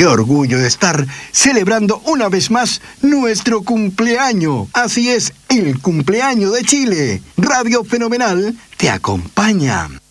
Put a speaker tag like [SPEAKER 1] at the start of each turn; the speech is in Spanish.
[SPEAKER 1] Qué orgullo de estar celebrando una vez más nuestro cumpleaños. Así es, el cumpleaños de Chile. Radio Fenomenal te acompaña.